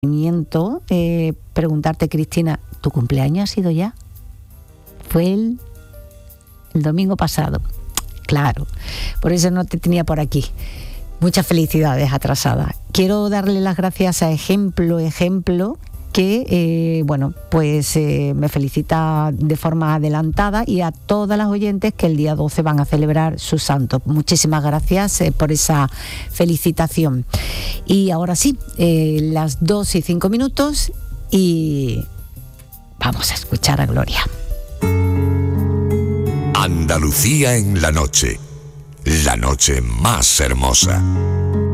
preguntarte, Cristina, ¿tu cumpleaños ha sido ya? Fue el domingo pasado. Claro, por eso no te tenía por aquí. Muchas felicidades atrasadas. Quiero darle las gracias a Ejemplo, que me felicita de forma adelantada, y a todas las oyentes que el día 12 van a celebrar su santo. Muchísimas gracias por esa felicitación. Y ahora sí, las 2:05 y vamos a escuchar a Gloria. Andalucía en la noche más hermosa.